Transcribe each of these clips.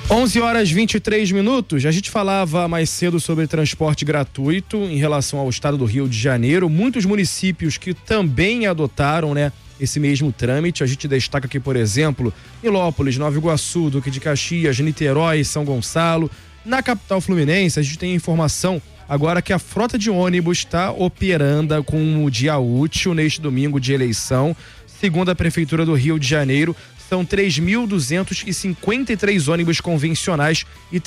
11h23. A gente falava mais cedo sobre transporte gratuito em relação ao estado do Rio de Janeiro. Muitos municípios que também adotaram, esse mesmo trâmite. A gente destaca aqui, por exemplo, Nilópolis, Nova Iguaçu, Duque de Caxias, Niterói, São Gonçalo. Na capital fluminense, a gente tem informação agora que a frota de ônibus está operando com o dia útil neste domingo de eleição. Segundo a Prefeitura do Rio de Janeiro, são 3.253 ônibus convencionais e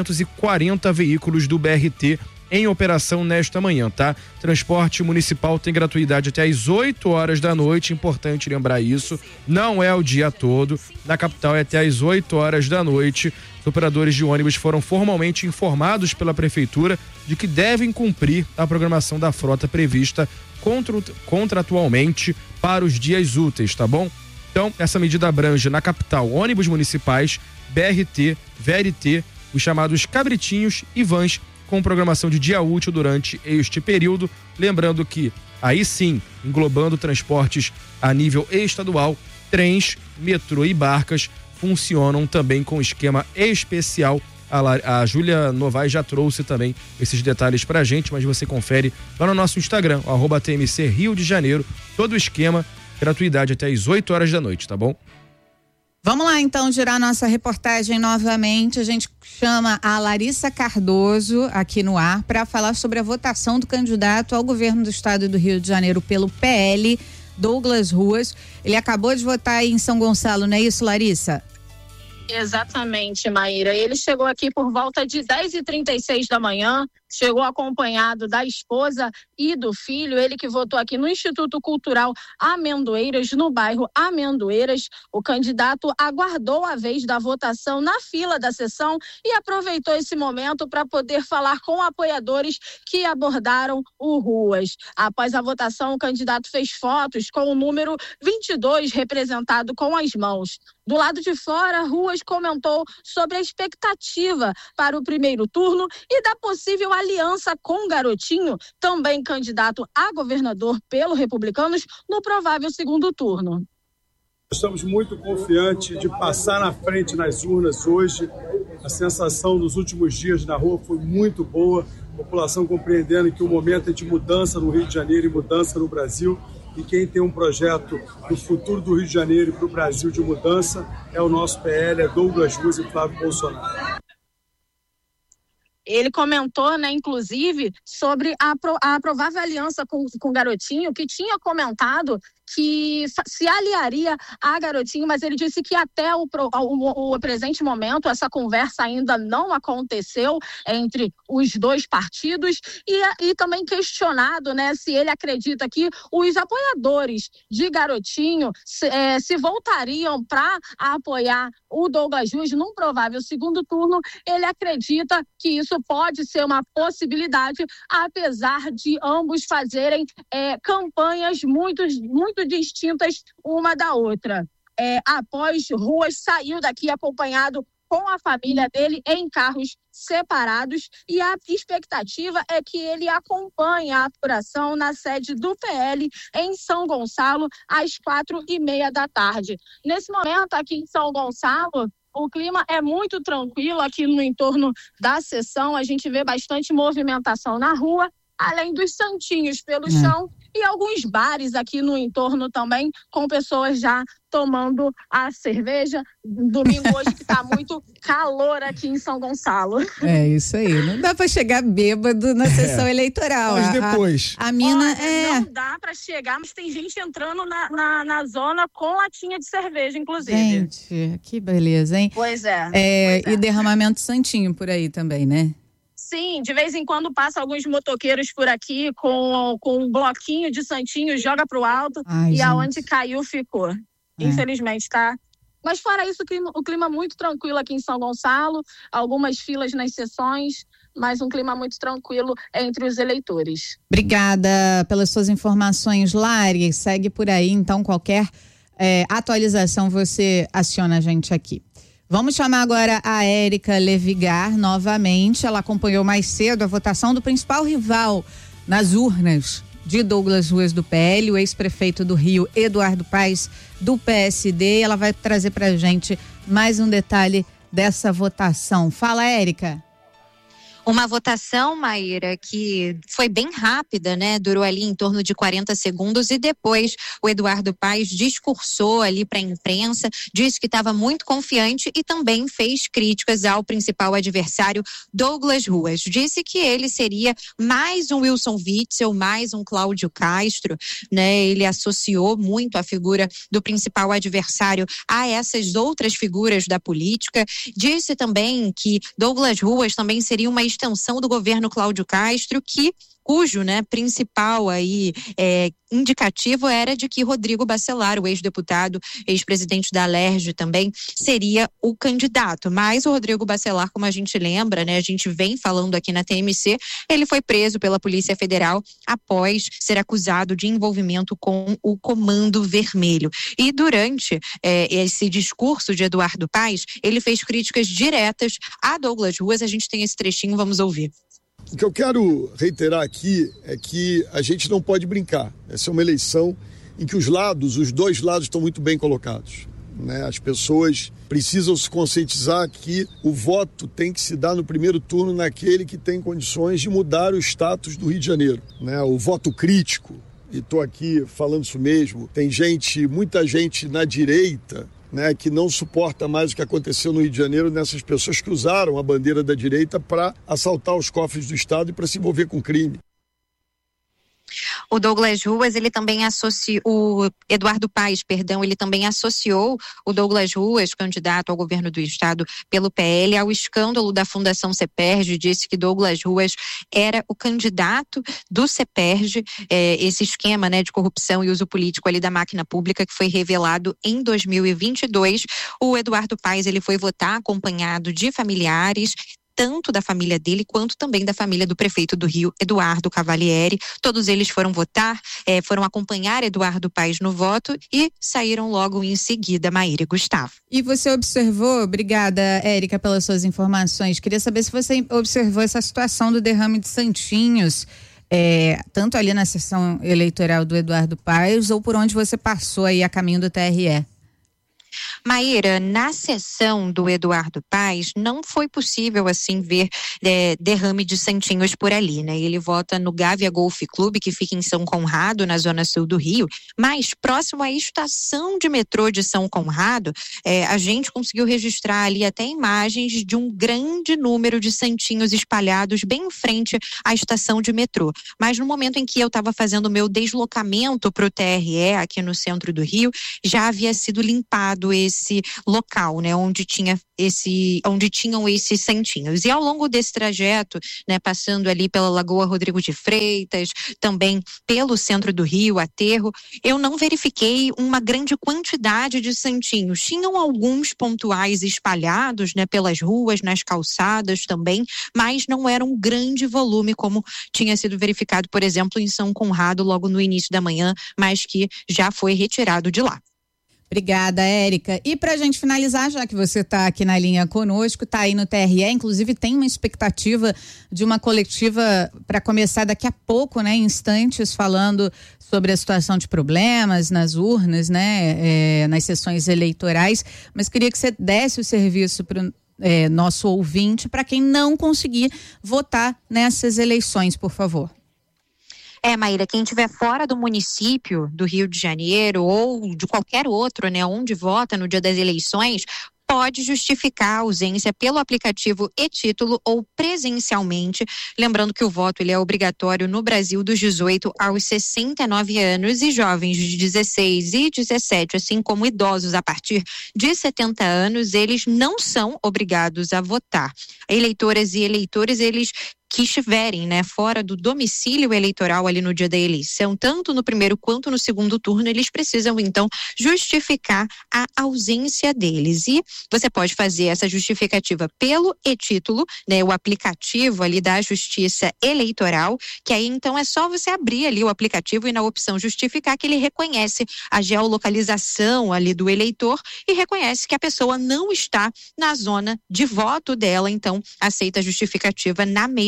340 veículos do BRT em operação nesta manhã, tá? Transporte municipal tem gratuidade até às 8 horas da noite, importante lembrar isso, não é o dia todo, na capital é até às 8 horas da noite. Os operadores de ônibus foram formalmente informados pela Prefeitura de que devem cumprir a programação da frota prevista contratualmente para os dias úteis, tá bom? Então, essa medida abrange na capital ônibus municipais, BRT, VRT, os chamados cabritinhos e vans com programação de dia útil durante este período. Lembrando que, aí sim, englobando transportes a nível estadual, trens, metrô e barcas funcionam também com esquema especial. A Júlia Novaes já trouxe também esses detalhes pra gente, mas você confere lá no nosso Instagram, @TMC Rio de Janeiro, todo o esquema, gratuidade até às 8 horas da noite, tá bom? Vamos lá então girar nossa reportagem novamente. A gente chama a Larissa Cardoso aqui no ar para falar sobre a votação do candidato ao governo do estado do Rio de Janeiro pelo PL, Douglas Ruas. Ele acabou de votar aí em São Gonçalo, não é isso, Larissa? Exatamente, Maíra. Ele chegou aqui por volta de 10h36 da manhã, chegou acompanhado da esposa e do filho, ele que votou aqui no Instituto Cultural Amendoeiras, no bairro Amendoeiras. O candidato aguardou a vez da votação na fila da sessão e aproveitou esse momento para poder falar com apoiadores que abordaram o Ruas. Após a votação, o candidato fez fotos com o número 22 representado com as mãos. Do lado de fora, Ruas comentou sobre a expectativa para o primeiro turno e da possível aliança com Garotinho, também candidato a governador pelo Republicanos, no provável segundo turno. Estamos muito confiantes de passar na frente nas urnas hoje. A sensação nos últimos dias na rua foi muito boa. A população compreendendo que o momento é de mudança no Rio de Janeiro e mudança no Brasil. E quem tem um projeto do futuro do Rio de Janeiro e para o Brasil de mudança é o nosso PL, é Douglas Ruas e Flávio Bolsonaro. Ele comentou, inclusive, sobre a provável aliança com o Garotinho, que tinha comentado que se aliaria a Garotinho, mas ele disse que até o presente momento essa conversa ainda não aconteceu entre os dois partidos e também questionado, se ele acredita que os apoiadores de Garotinho se voltariam para apoiar o Douglas Ruas num provável segundo turno. Ele acredita que isso pode ser uma possibilidade, apesar de ambos fazerem campanhas muito distintas uma da outra. Após Ruas saiu daqui acompanhado com a família dele em carros separados e a expectativa é que ele acompanhe a apuração na sede do PL em São Gonçalo às 4h30 da tarde. Nesse momento, aqui em São Gonçalo, o clima é muito tranquilo aqui no entorno da sessão. A gente vê bastante movimentação na rua, além dos santinhos pelo chão e alguns bares aqui no entorno também, com pessoas já tomando a cerveja. Domingo hoje que tá muito calor aqui em São Gonçalo. É isso aí, não dá pra chegar bêbado na sessão eleitoral. Mas depois. A mina Não dá pra chegar, mas tem gente entrando na zona com latinha de cerveja, inclusive. Gente, que beleza, hein? Pois é. E derramamento santinho por aí também, né? Sim, de vez em quando passa alguns motoqueiros por aqui com um bloquinho de santinho, joga pro alto. Ai, e gente. aonde caiu ficou. Infelizmente, tá? Mas fora isso, o clima muito tranquilo aqui em São Gonçalo, algumas filas nas sessões, mas um clima muito tranquilo entre os eleitores. Obrigada pelas suas informações, Lari. Segue por aí, então qualquer atualização você aciona a gente aqui. Vamos chamar agora a Érica Levigar novamente. Ela acompanhou mais cedo a votação do principal rival nas urnas de Douglas Ruas do PL, o ex-prefeito do Rio, Eduardo Paes, do PSD. Ela vai trazer pra gente mais um detalhe dessa votação. Fala, Érica. Uma votação, Maíra, que foi bem rápida, né? Durou ali em torno de 40 segundos e depois o Eduardo Paes discursou ali para a imprensa, disse que estava muito confiante e também fez críticas ao principal adversário, Douglas Ruas. Disse que ele seria mais um Wilson Witzel, mais um Cláudio Castro, né? Ele associou muito a figura do principal adversário a essas outras figuras da política. Disse também que Douglas Ruas também seria uma extensão do governo Cláudio Castro, cujo, né, principal aí indicativo era de que Rodrigo Bacelar, o ex-deputado, ex-presidente da Alerj também, seria o candidato. Mas o Rodrigo Bacelar, como a gente lembra, né, a gente vem falando aqui na TMC, ele foi preso pela Polícia Federal após ser acusado de envolvimento com o Comando Vermelho. E durante esse discurso de Eduardo Paes, ele fez críticas diretas a Douglas Ruas. A gente tem esse trechinho, vamos ouvir. O que eu quero reiterar aqui é que a gente não pode brincar. Essa é uma eleição em que os dois lados estão muito bem colocados, né? As pessoas precisam se conscientizar que o voto tem que se dar no primeiro turno naquele que tem condições de mudar o status do Rio de Janeiro, né? O voto crítico, e estou aqui falando isso mesmo, tem muita gente na direita, né, que não suporta mais o que aconteceu no Rio de Janeiro, nessas pessoas que usaram a bandeira da direita para assaltar os cofres do Estado e para se envolver com crime. O Douglas Ruas, ele também o Eduardo Paes, ele também associou o Douglas Ruas, candidato ao governo do estado pelo PL, ao escândalo da Fundação CEPERJ. Disse que Douglas Ruas era o candidato do CEPERJ, esse esquema, né, de corrupção e uso político ali da máquina pública que foi revelado em 2022. O Eduardo Paes, ele foi votar acompanhado de familiares, tanto da família dele quanto também da família do prefeito do Rio, Eduardo Cavalieri. Todos eles foram votar, foram acompanhar Eduardo Paes no voto e saíram logo em seguida, Maíra e Gustavo. E você observou, obrigada, Érica, pelas suas informações. Queria saber se você observou essa situação do derrame de santinhos, tanto ali na sessão eleitoral do Eduardo Paes ou por onde você passou aí a caminho do TRE. Maíra, na sessão do Eduardo Paes, não foi possível assim ver derrame de santinhos por ali, né? Ele vota no Gávea Golf Club, que fica em São Conrado, na zona sul do Rio, mas próximo à estação de metrô de São Conrado, a gente conseguiu registrar ali até imagens de um grande número de santinhos espalhados bem em frente à estação de metrô. Mas no momento em que eu estava fazendo o meu deslocamento para o TRE, aqui no centro do Rio, já havia sido limpado esse local, né, onde tinham esses santinhos. E ao longo desse trajeto, né, passando ali pela Lagoa Rodrigo de Freitas, também pelo centro do Rio, Aterro, eu não verifiquei uma grande quantidade de santinhos. Tinham alguns pontuais espalhados, né, pelas ruas, nas calçadas também, mas não era um grande volume como tinha sido verificado, por exemplo, em São Conrado logo no início da manhã, mas que já foi retirado de lá. Obrigada, Érica. E para a gente finalizar, já que você está aqui na linha conosco, está aí no TRE, inclusive tem uma expectativa de uma coletiva para começar daqui a pouco, né, em instantes, falando sobre a situação de problemas nas urnas, né, nas sessões eleitorais, mas queria que você desse o serviço para o nosso ouvinte, para quem não conseguir votar nessas eleições, por favor. Maíra, quem estiver fora do município do Rio de Janeiro ou de qualquer outro, né, onde vota no dia das eleições, pode justificar a ausência pelo aplicativo e-título ou presencialmente. Lembrando que o voto ele é obrigatório no Brasil dos 18 aos 69 anos e jovens de 16 e 17, assim como idosos a partir de 70 anos, eles não são obrigados a votar. Eleitoras e eleitores, eles que estiverem, né, fora do domicílio eleitoral ali no dia da eleição, tanto no primeiro quanto no segundo turno, eles precisam então justificar a ausência deles. E você pode fazer essa justificativa pelo e-título, né, o aplicativo ali da Justiça Eleitoral, que aí então é só você abrir ali o aplicativo e na opção justificar que ele reconhece a geolocalização ali do eleitor e reconhece que a pessoa não está na zona de voto dela, então aceita a justificativa na mesma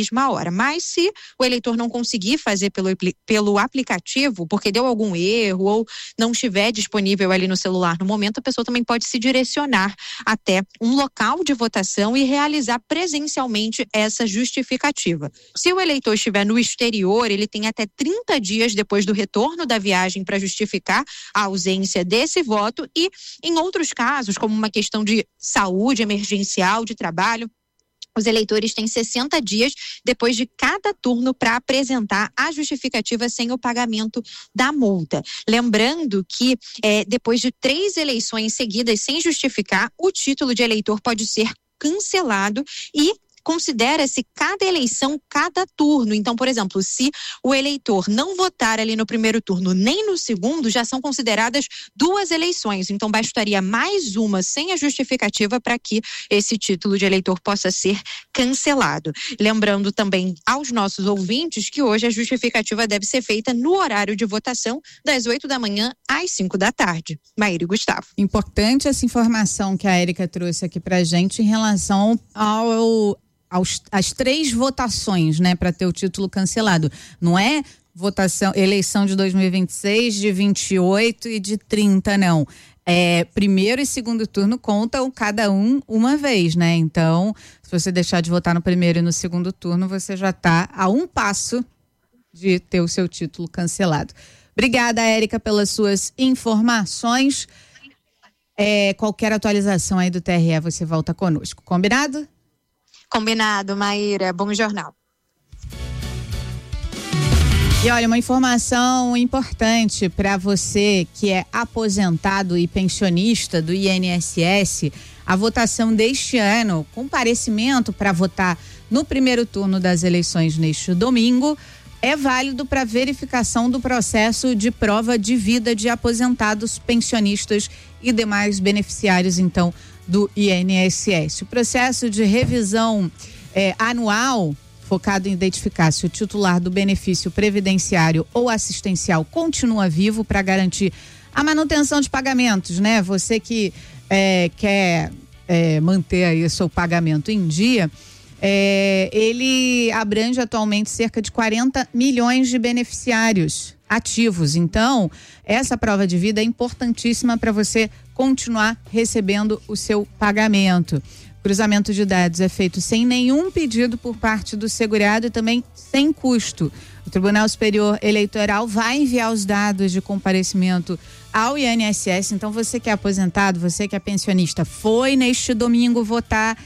mesma hora. Mas se o eleitor não conseguir fazer pelo aplicativo, porque deu algum erro ou não estiver disponível ali no celular no momento, a pessoa também pode se direcionar até um local de votação e realizar presencialmente essa justificativa. Se o eleitor estiver no exterior, ele tem até 30 dias depois do retorno da viagem para justificar a ausência desse voto e, em outros casos, como uma questão de saúde emergencial, de trabalho, os eleitores têm 60 dias depois de cada turno para apresentar a justificativa sem o pagamento da multa. Lembrando que depois de 3 eleições seguidas sem justificar, o título de eleitor pode ser cancelado e considera-se cada eleição, cada turno. Então, por exemplo, se o eleitor não votar ali no primeiro turno nem no segundo, já são consideradas 2 eleições. Então, bastaria mais uma sem a justificativa para que esse título de eleitor possa ser cancelado. Lembrando também aos nossos ouvintes que hoje a justificativa deve ser feita no horário de votação, das 8 da manhã às 5 da tarde. Maíra e Gustavo. Importante essa informação que a Érica trouxe aqui pra gente em relação às 3 votações, né, para ter o título cancelado. Não é eleição de 2026, de 28 e de 30, não. Primeiro e segundo turno contam cada uma vez, né? Então, se você deixar de votar no primeiro e no segundo turno, você já está a um passo de ter o seu título cancelado. Obrigada, Érica, pelas suas informações. Qualquer atualização aí do TRE, você volta conosco. Combinado? Combinado, Maíra. Bom jornal. E olha, uma informação importante para você que é aposentado e pensionista do INSS, a votação deste ano, comparecimento para votar no primeiro turno das eleições neste domingo, é válido para verificação do processo de prova de vida de aposentados, pensionistas e demais beneficiários, então, do INSS. O processo de revisão anual, focado em identificar se o titular do benefício previdenciário ou assistencial continua vivo para garantir a manutenção de pagamentos, né? Você que quer manter aí o seu pagamento em dia, ele abrange atualmente cerca de 40 milhões de beneficiários ativos. Então, essa prova de vida é importantíssima para você continuar recebendo o seu pagamento. O cruzamento de dados é feito sem nenhum pedido por parte do segurado e também sem custo. O Tribunal Superior Eleitoral vai enviar os dados de comparecimento ao INSS. Então, você que é aposentado, você que é pensionista, foi neste domingo votar,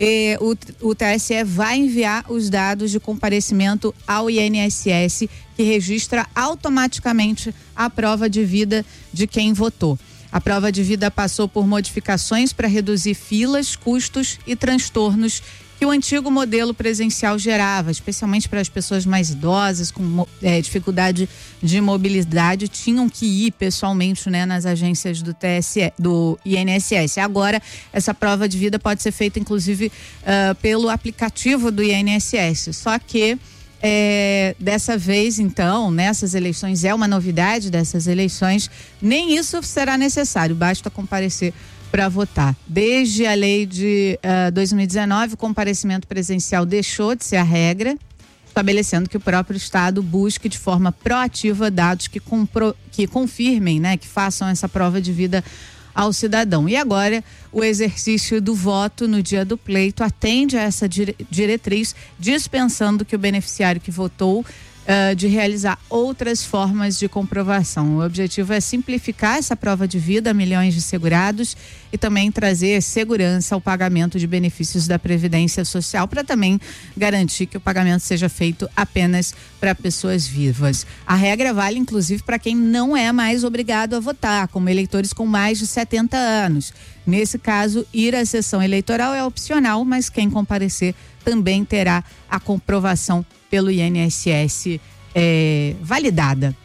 o TSE vai enviar os dados de comparecimento ao INSS, que registra automaticamente a prova de vida de quem votou. A prova de vida passou por modificações para reduzir filas, custos e transtornos que o antigo modelo presencial gerava, especialmente para as pessoas mais idosas, com dificuldade de mobilidade, tinham que ir pessoalmente, né, nas agências do TSE, do INSS. Agora, essa prova de vida pode ser feita, inclusive, pelo aplicativo do INSS. Só que dessa vez, então, nessas eleições, é uma novidade dessas eleições, nem isso será necessário, basta comparecer para votar. Desde a lei de 2019, o comparecimento presencial deixou de ser a regra, estabelecendo que o próprio Estado busque de forma proativa dados que confirmem, né, que façam essa prova de vida ao cidadão. E agora, o exercício do voto no dia do pleito atende a essa diretriz, dispensando que o beneficiário que votou de realizar outras formas de comprovação. O objetivo é simplificar essa prova de vida a milhões de segurados e também trazer segurança ao pagamento de benefícios da Previdência Social, para também garantir que o pagamento seja feito apenas para pessoas vivas. A regra vale, inclusive, para quem não é mais obrigado a votar, como eleitores com mais de 70 anos. Nesse caso, ir à sessão eleitoral é opcional, mas quem comparecer também terá a comprovação pelo INSS validada.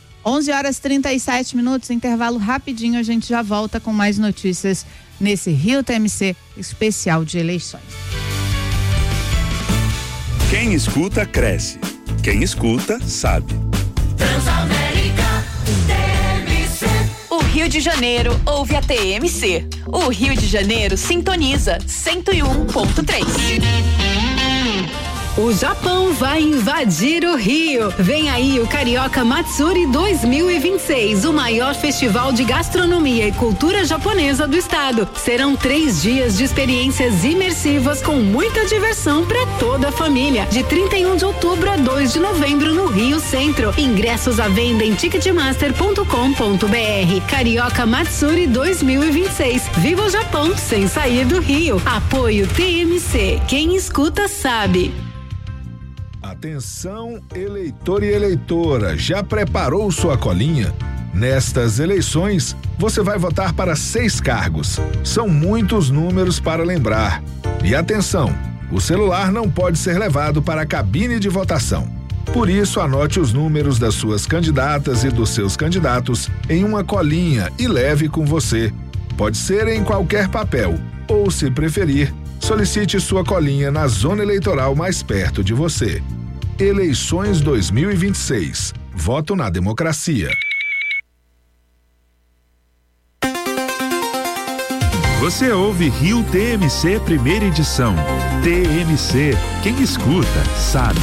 11h37, intervalo rapidinho, a gente já volta com mais notícias nesse Rio TMC especial de eleições. Quem escuta, cresce. Quem escuta, sabe. Transamérica TMC. O Rio de Janeiro ouve a TMC. O Rio de Janeiro sintoniza 101.3. O Japão vai invadir o Rio. Vem aí o Carioca Matsuri 2026, o maior festival de gastronomia e cultura japonesa do estado. Serão 3 dias de experiências imersivas com muita diversão para toda a família. De 31 de outubro a 2 de novembro no Rio Centro. Ingressos à venda em ticketmaster.com.br. Carioca Matsuri 2026. Viva o Japão sem sair do Rio. Apoio TMC. Quem escuta sabe. Atenção, eleitor e eleitora, já preparou sua colinha? Nestas eleições, você vai votar para 6 cargos. São muitos números para lembrar. E atenção, o celular não pode ser levado para a cabine de votação. Por isso, anote os números das suas candidatas e dos seus candidatos em uma colinha e leve com você. Pode ser em qualquer papel, ou, se preferir, solicite sua colinha na zona eleitoral mais perto de você. Eleições 2026. Voto na democracia. Você ouve Rio TMC primeira edição. TMC, quem escuta sabe.